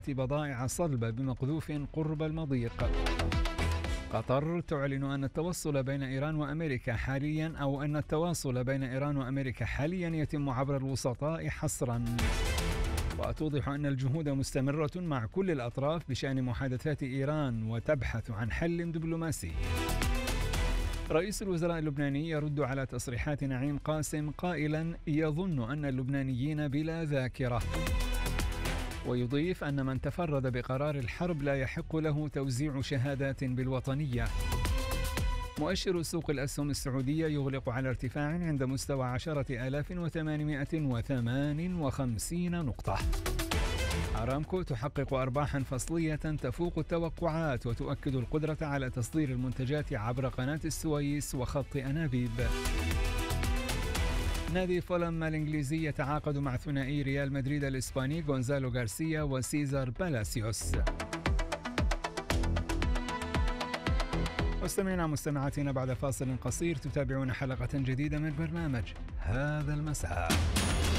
بضائع صلبة بمقذوف قرب المضيق. قطر تعلن أن التواصل بين إيران وأمريكا حاليا يتم عبر الوسطاء حصرا. وتوضح أن الجهود مستمرة مع كل الأطراف بشأن محادثات إيران وتبحث عن حل دبلوماسي. رئيس الوزراء اللبناني يرد على تصريحات نعيم قاسم قائلا يظن أن اللبنانيين بلا ذاكرة. ويضيف أن من تفرد بقرار الحرب لا يحق له توزيع شهادات بالوطنية. مؤشر سوق الأسهم السعودية يغلق على ارتفاع عند مستوى 10,858 نقطة. أرامكو تحقق أرباحا فصلية تفوق التوقعات وتؤكد القدرة على تصدير المنتجات عبر قناة السويس وخط أنابيب. نادي فولم الإنجليزي يتعاقد مع ثنائي ريال مدريد الإسباني غونزالو غارسيا وسيزار بالاسيوس. مستمعاتنا بعد فاصل قصير تتابعون حلقة جديدة من برنامج هذا المساء.